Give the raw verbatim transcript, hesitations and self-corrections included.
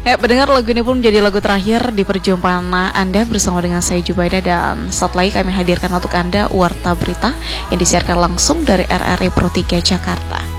Ya, pendengar, lagu ini pun menjadi lagu terakhir di perjumpaan Anda bersama dengan saya Jubaida, dan setelah lagi kami hadirkan untuk Anda Warta Berita yang disiarkan langsung dari R R I Pro tiga Jakarta.